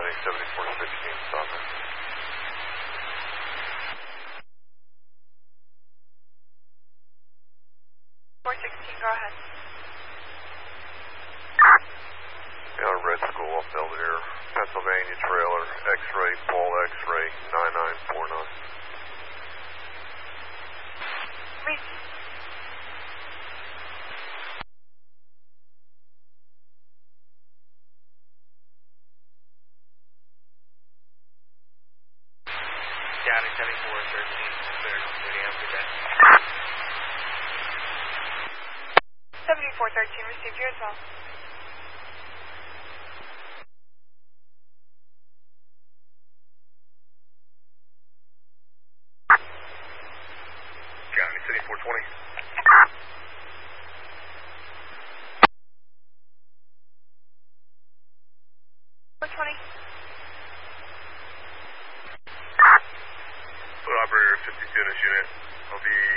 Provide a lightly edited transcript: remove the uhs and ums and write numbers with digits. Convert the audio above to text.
County 7416, stop it. 416, go ahead. Yeah, Red School off Belvedere, Pennsylvania trailer, X-ray, Paul X-ray, 9949. Please. County 7413, cleared on duty after that. 7413, received you as well. County 7420. 420. Operator 52 in this unit. I'll be